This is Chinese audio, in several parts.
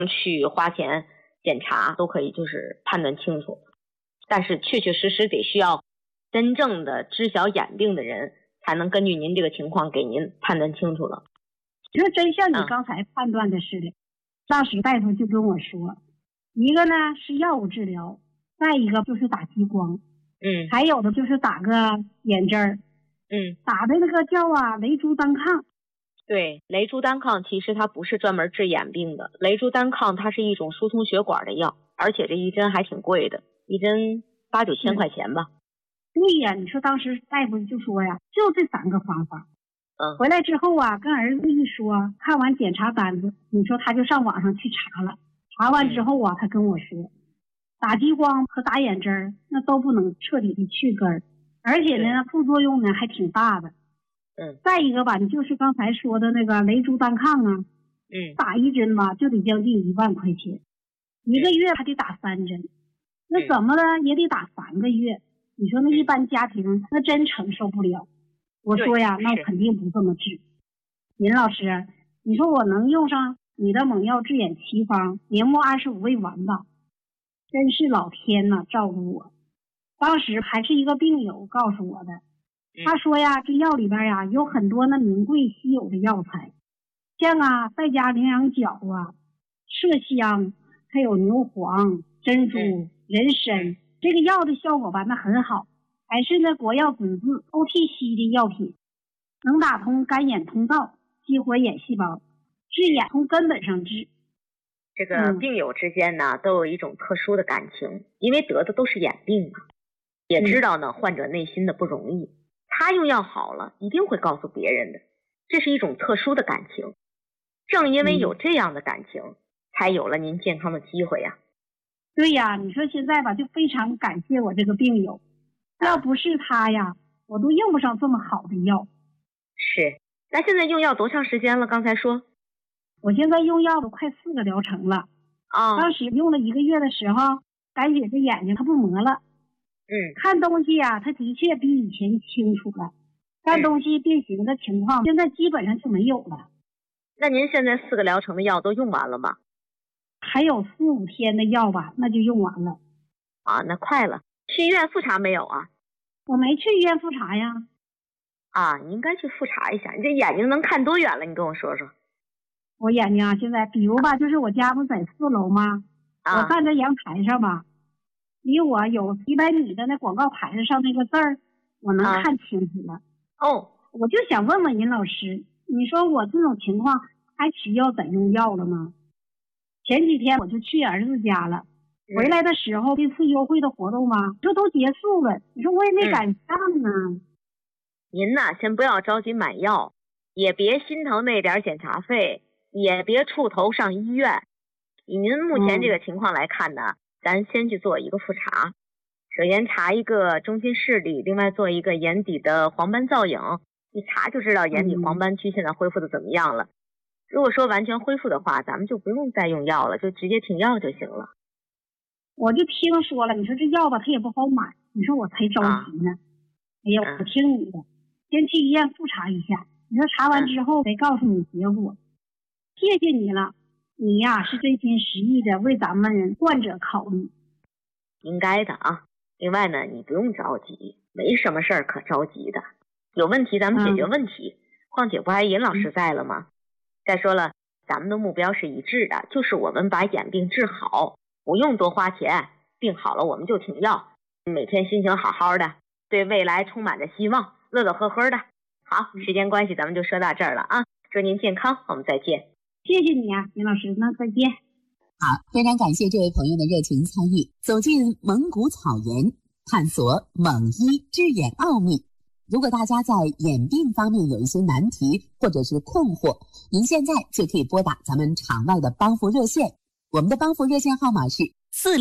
去花钱检查都可以就是判断清楚，但是确确实实得需要真正的知晓眼病的人才能根据您这个情况给您判断清楚了。 就真像你刚才判断的似的，当时大夫就跟我说，一个呢是药物治疗，再一个就是打激光，还有的就是打个眼针儿，打的那个叫雷珠单抗。 对，雷珠单抗其实它不是专门治眼病的，雷珠单抗它是一种疏通血管的药，而且这一针还挺贵的，一针8、9千块钱吧。 对呀，你说当时大夫就说呀，就这3个方法。回来之后跟儿子一说，看完检查单子，你说他就上网上去查了，查完之后他跟我说，打激光和打眼针那都不能彻底的去根，而且呢副作用呢还挺大的。再一个吧，你就是刚才说的那个雷珠单抗啊，打一针吧就得将近1万块钱，一个月还得打3针，那怎么了也得打3个月。你说那一般家庭那真承受不了。我说呀，那我肯定不这么治。尹老师，你说我能用上你的猛药治眼奇方明目25味丸吧？真是老天呐照顾我。当时还是一个病友告诉我的，他说呀，这药里边呀有很多那名贵稀有的药材，像败家羚羊角麝香，还有牛黄、珍珠、人参，这个药的效果吧那很好，还是那国药准字 OTC 的药品，能打通干眼通道，激活眼细胞，治眼从根本上治。 这个病友之间呢都有一种特殊的感情，因为得的都是眼病嘛，也知道呢患者内心的不容易，他用药好了一定会告诉别人的，这是一种特殊的感情。正因为有这样的感情，才有了您健康的机会呀。 对呀，你说现在吧就非常感谢我这个病友，要不是他呀我都用不上这么好的药。 是，那现在用药多长时间了？刚才说我现在用药都快4个疗程了。当时用了1个月的时候，感觉这眼睛它不磨了，看东西呀它的确比以前清楚了，看东西变形的情况现在基本上就没有了。 那您现在4个疗程的药都用完了吗？ 还有4、5天的药吧，那就用完了。 那快了。去医院复查没有啊？ 我没去医院复查呀。 你应该去复查一下。你这眼睛能看多远了？你跟我说说。 我眼睛现在，比如吧，就是我家不在4楼吗？我站在阳台上吧，离我有100米的那广告牌子上那个字儿，我能看清楚了。我就想问问尹老师，你说我这种情况还需要再用药了吗？前几天我就去儿子家了，回来的时候这次优惠的活动嘛，这都结束了，你说我也没赶上呢。 您呐，先不要着急买药，也别心疼那点检查费，也别触头上医院。以您目前这个情况来看呢，咱先去做一个复查，首先查一个中心视力，另外做一个眼底的黄斑造影，一查就知道眼底黄斑区现在恢复的怎么样了。如果说完全恢复的话，咱们就不用再用药了，就直接停药就行了。 我就听说了，你说这药吧它也不好买，你说我才着急呢。哎呀，我听你的，先去医院复查一下，你说查完之后得告诉你结果。谢谢你了，你呀是真心实意的为咱们患者考虑。 应该的啊。另外呢，你不用着急，没什么事儿可着急的，有问题咱们解决问题。况且不还尹老师在了吗？再说了，咱们的目标是一致的，就是我们把眼病治好，不用多花钱，病好了我们就停药，每天心情好好的，对未来充满着希望，乐乐呵呵的。好，时间关系咱们就说到这儿了啊，祝您健康，我们再见。 谢谢你啊，尹老师，那再见。 好，非常感谢这位朋友的热情参与，走进蒙古草原，探索蒙医治眼奥秘。如果大家在眼病方面有一些难题或者是困惑，您现在就可以拨打咱们场外的帮扶热线，我们的帮扶热线号码是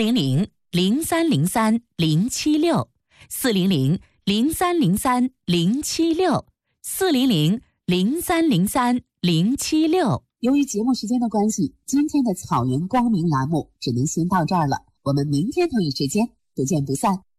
400-303-076，400-303-076。 由于节目时间的关系，今天的草原光明栏目只能先到这儿了，我们明天同一时间不见不散。